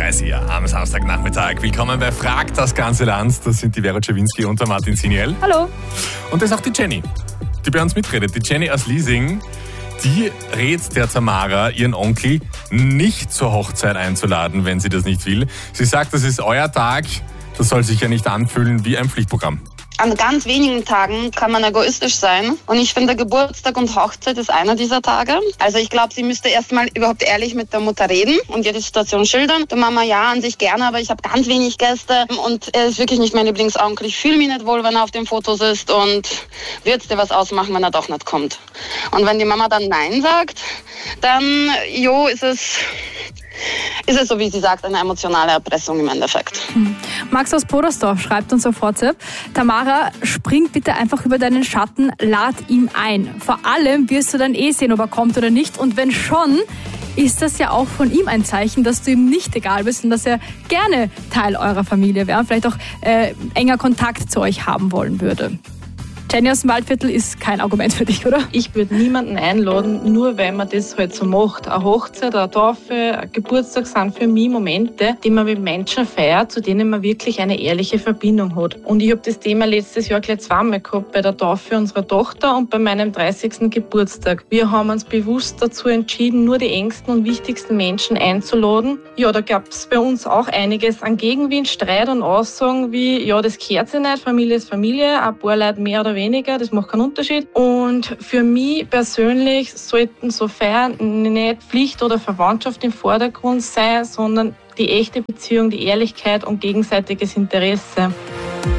8.30 Uhr am Samstagnachmittag. Willkommen bei Frag das ganze Land. Das sind die Vera Czerwinski und der Martin Siniel. Hallo. Und das ist auch die Jenny, die bei uns mitredet. Die Jenny aus Liesing, die rät der Tamara, ihren Onkel nicht zur Hochzeit einzuladen, wenn sie das nicht will. Sie sagt, das ist euer Tag, das soll sich ja nicht anfühlen wie ein Pflichtprogramm. An ganz wenigen Tagen kann man egoistisch sein. Und ich finde, Geburtstag und Hochzeit ist einer dieser Tage. Also ich glaube, sie müsste erstmal überhaupt ehrlich mit der Mutter reden und ihr die Situation schildern. Die Mama, ja, an sich gerne, aber ich habe ganz wenig Gäste. Und er ist wirklich nicht mein Lieblingsonkel. Ich fühle mich nicht wohl, wenn er auf den Fotos ist. Und wird's dir was ausmachen, wenn er doch nicht kommt? Und wenn die Mama dann Nein sagt, dann, ist es so, wie sie sagt, eine emotionale Erpressung im Endeffekt. Max aus Podersdorf schreibt uns auf WhatsApp: Tamara, spring bitte einfach über deinen Schatten, lad ihn ein. Vor allem wirst du dann sehen, ob er kommt oder nicht. Und wenn schon, ist das ja auch von ihm ein Zeichen, dass du ihm nicht egal bist und dass er gerne Teil eurer Familie wäre und vielleicht auch enger Kontakt zu euch haben wollen würde. Jenny aus dem Waldviertel ist kein Argument für dich, oder? Ich würde niemanden einladen, nur weil man das halt so macht. Eine Hochzeit, eine Taufe, ein Geburtstag sind für mich Momente, die man mit Menschen feiert, zu denen man wirklich eine ehrliche Verbindung hat. Und ich habe das Thema letztes Jahr gleich zweimal gehabt, bei der Taufe unserer Tochter und bei meinem 30. Geburtstag. Wir haben uns bewusst dazu entschieden, nur die engsten und wichtigsten Menschen einzuladen. Ja, da gab es bei uns auch einiges an Gegenwind, Streit und Aussagen wie, ja, das gehört sich nicht, Familie ist Familie, ein paar Leute mehr oder weniger, das macht keinen Unterschied. Und für mich persönlich sollten so Feiern nicht Pflicht oder Verwandtschaft im Vordergrund sein, sondern die echte Beziehung, die Ehrlichkeit und gegenseitiges Interesse.